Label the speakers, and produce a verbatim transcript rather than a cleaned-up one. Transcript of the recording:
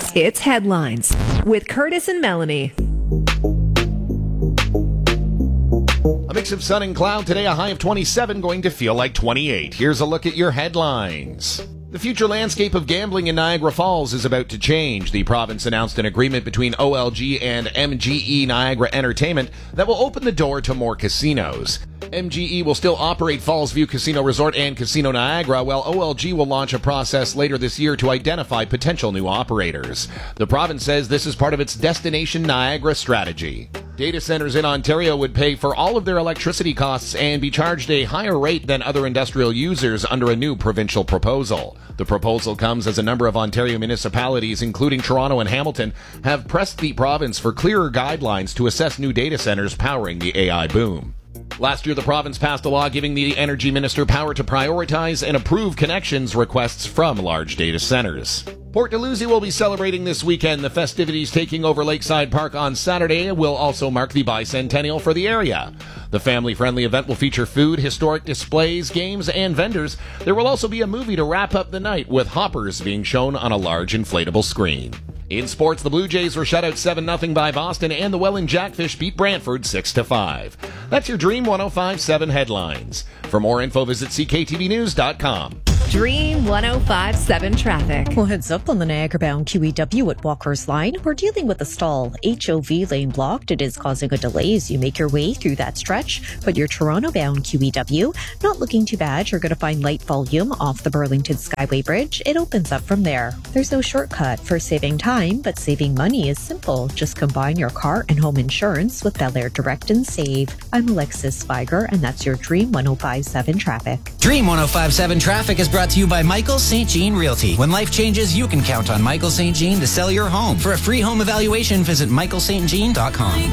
Speaker 1: It's Headlines with Curtis and Melanie.
Speaker 2: A mix of sun and cloud today, a high of twenty-seven, going to feel like twenty-eight. Here's a look at your headlines. The future landscape of gambling in Niagara Falls is about to change. The province announced an agreement between O L G and M G E Niagara Entertainment that will open the door to more casinos. M G E will still operate Fallsview Casino Resort and Casino Niagara, while O L G will launch a process later this year to identify potential new operators. The province says this is part of its Destination Niagara strategy. Data centers in Ontario would pay for all of their electricity costs and be charged a higher rate than other industrial users under a new provincial proposal. The proposal comes as a number of Ontario municipalities, including Toronto and Hamilton, have pressed the province for clearer guidelines to assess new data centers powering the A I boom. Last year, the province passed a law giving the energy minister power to prioritize and approve connections requests from large data centers. Port Dalhousie will be celebrating this weekend. The festivities taking over Lakeside Park on Saturday will also mark the bicentennial for the area. The family-friendly event will feature food, historic displays, games, and vendors. There will also be a movie to wrap up the night, with Hoppers being shown on a large inflatable screen. In sports, the Blue Jays were shut out seven nothing by Boston, and the Welland Jackfish beat Brantford six to five. That's your Dream one oh five point seven headlines. For more info, visit c k t v news dot com.
Speaker 1: Dream one oh five point seven traffic.
Speaker 3: Well, heads up on the Niagara-bound Q E W at Walker's Line. We're dealing with a stall. H O V lane blocked. It is causing a delay as you make your way through that stretch. But your Toronto-bound Q E W, not looking too bad. You're going to find light volume off the Burlington Skyway Bridge. It opens up from there. There's no shortcut for saving time, but saving money is simple. Just combine your car and home insurance with Bel Air Direct and Save. I'm Alexis Spiger, and that's your Dream one oh five point seven traffic.
Speaker 4: Dream one oh five point seven traffic is brought to you by Michael Saint Jean Realty. When life changes, you can count on Michael Saint Jean to sell your home. For a free home evaluation, visit michael st jean dot com.